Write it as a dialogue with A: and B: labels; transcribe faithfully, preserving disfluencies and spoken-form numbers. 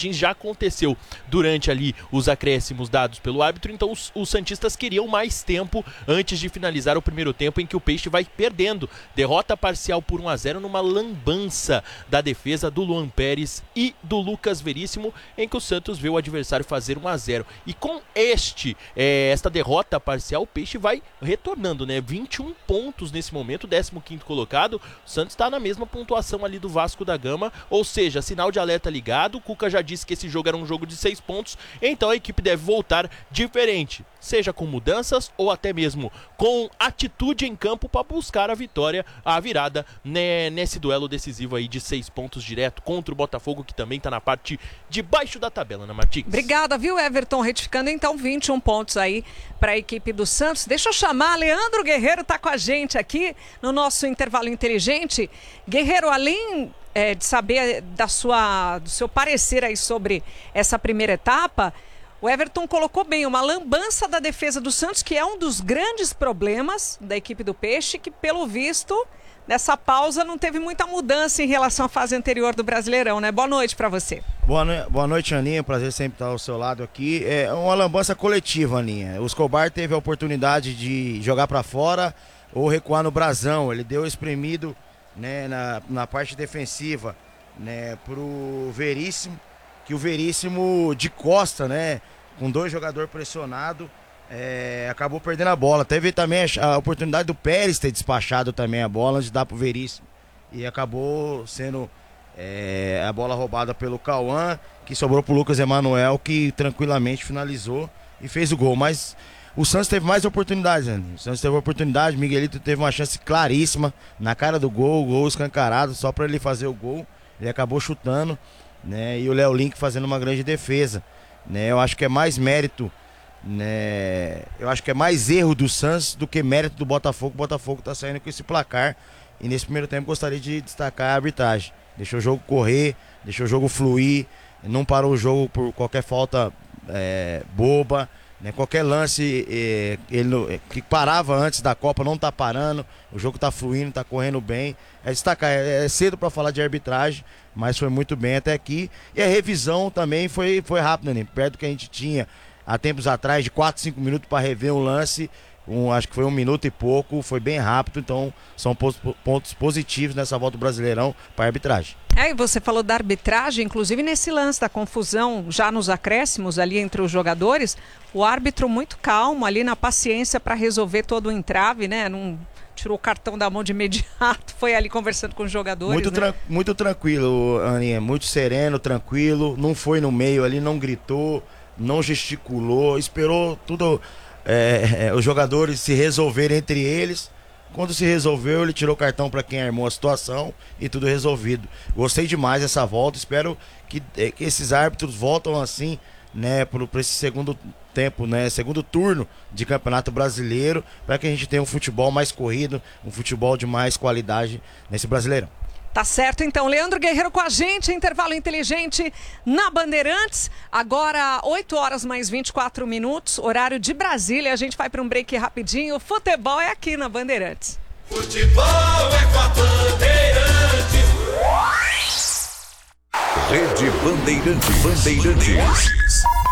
A: Martins já aconteceu durante ali os acréscimos dados pelo árbitro, então os, os santistas queriam mais tempo antes de finalizar o primeiro tempo, em que o Peixe vai perdendo. Derrota parcial por um a zero numa lambança da defesa do Luan Pérez e do Lucas Veríssimo, em que o Santos vê o adversário fazer um a zero. E com este, é, esta derrota parcial, o Peixe vai retornando, né? vinte e um pontos nesse momento, décimo quinto colocado. O Santos está na mesma pontuação ali do Vasco da Gama, ou seja, sinal de alerta ligado. O Cuca já disse que esse jogo era um jogo de seis pontos, então a equipe deve voltar diferente, seja com mudanças ou até mesmo com atitude em campo para buscar a vitória, a virada, né, nesse duelo decisivo aí de seis pontos direto contra o Botafogo, que também está na parte de baixo da tabela, né, Martins?
B: Obrigada, viu, Everton? Retificando então vinte e um pontos aí para a equipe do Santos. Deixa eu chamar, Leandro Guerreiro tá com a gente aqui no nosso intervalo inteligente. Guerreiro, além é, de saber da sua, do seu parecer aí sobre essa primeira etapa, o Everton colocou bem, uma lambança da defesa do Santos, que é um dos grandes problemas da equipe do Peixe, que pelo visto, nessa pausa não teve muita mudança em relação à fase anterior do Brasileirão, né? Boa noite para você.
C: Boa, no... Boa noite, Aninha, prazer sempre estar ao seu lado aqui. É uma lambança coletiva, Aninha. O Escobar teve a oportunidade de jogar para fora ou recuar no brasão. Ele deu espremido, né, na, na parte defensiva, né, pro Veríssimo, que o Veríssimo de costa, né, com dois jogadores pressionados, é, acabou perdendo a bola. Teve também a, a oportunidade do Pérez ter despachado também a bola antes de dar pro Veríssimo, e acabou sendo é, a bola roubada pelo Cauã, que sobrou pro Lucas Emanuel, que tranquilamente finalizou e fez o gol. Mas o Santos teve mais oportunidades, né? O Santos teve oportunidade, Miguelito teve uma chance claríssima na cara do gol, gol escancarado, só para ele fazer o gol. Ele acabou chutando, né? E o Léo Link fazendo uma grande defesa, né? Eu acho que é mais mérito, né? Eu acho que é mais erro do Santos do que mérito do Botafogo. O Botafogo tá saindo com esse placar, e nesse primeiro tempo gostaria de destacar a arbitragem. Deixou o jogo correr, deixou o jogo fluir, não parou o jogo por qualquer falta é, boba, né? Qualquer lance é, ele, que parava antes da Copa não tá parando, o jogo tá fluindo, tá correndo bem. É destacar, é, é cedo para falar de arbitragem, mas foi muito bem até aqui. E a revisão também foi, foi rápida, né? Perto do que a gente tinha há tempos atrás, de quatro, cinco minutos para rever um lance, um, acho que foi um minuto e pouco, foi bem rápido. Então são pontos positivos nessa volta do Brasileirão para a arbitragem.
B: É, e você falou da arbitragem, inclusive nesse lance da confusão, já nos acréscimos ali entre os jogadores, o árbitro muito calmo ali na paciência para resolver todo o entrave, né? Não tirou o cartão da mão de imediato, foi ali conversando com os jogadores.
C: Muito,
B: né?
C: tran muito tranquilo, Aninha, muito sereno, tranquilo, não foi no meio ali, não gritou, não gesticulou, esperou tudo, é, é, os jogadores se resolverem entre eles. Quando se resolveu, ele tirou o cartão para quem armou a situação e tudo resolvido. Gostei demais dessa volta, espero que, que esses árbitros voltam assim, né, para esse segundo tempo, né, segundo turno de Campeonato Brasileiro, para que a gente tenha um futebol mais corrido, um futebol de mais qualidade nesse Brasileirão.
B: Tá certo, então. Leandro Guerreiro com a gente, intervalo inteligente na Bandeirantes. Agora, oito horas mais vinte e quatro minutos, horário de Brasília. A gente vai para um break rapidinho. Futebol é aqui na Bandeirantes.
D: Futebol é com a Bandeirantes.
E: Rede Bandeirantes. Bandeirantes.